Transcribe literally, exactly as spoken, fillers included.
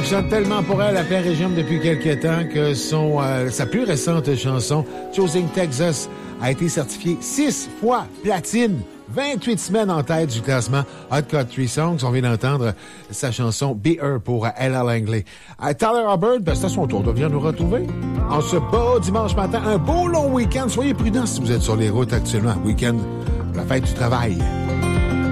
qui chante tellement pour elle à plein régime depuis quelques temps que son, euh, sa plus récente chanson, Choosing Texas, a été certifiée six fois platine. vingt-huit semaines en tête du classement Hot Country Songs. On vient d'entendre sa chanson Be Her pour Ella Langley. À Tyler Hubbard, ben, c'est à son tour de venir nous retrouver. On se bat dimanche matin. Un beau long week-end. Soyez prudents si vous êtes sur les routes actuellement. Week-end, la fête du travail.